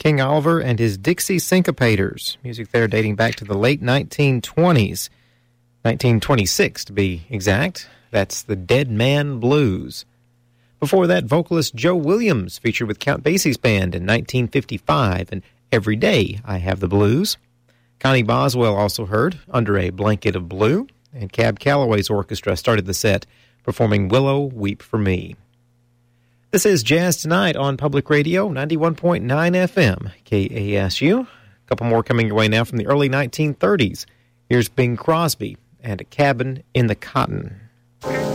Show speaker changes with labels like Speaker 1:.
Speaker 1: King Oliver and his Dixie Syncopators. Music there dating back to the late 1920s. 1926 to be exact. That's the Dead Man Blues. Before that, vocalist Joe Williams featured with Count Basie's band in 1955, and Every Day I Have the Blues. Connie Boswell also heard Under a Blanket of Blue, and Cab Calloway's orchestra started the set performing Willow, Weep for Me. This is Jazz Tonight on Public Radio, 91.9 FM, KASU. A couple more coming your way now from the early 1930s. Here's Bing Crosby and A Cabin in the Cotton.